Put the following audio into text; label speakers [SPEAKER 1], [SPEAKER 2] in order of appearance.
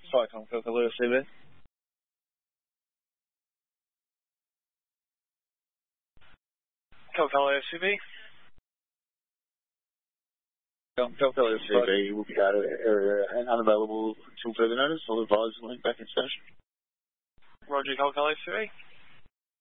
[SPEAKER 1] Cyclone Calculator CB. Calculator CB. Calculator CB will be out of area and unavailable until further notice. I'll advise the link back in station. Roger, Calculator CB.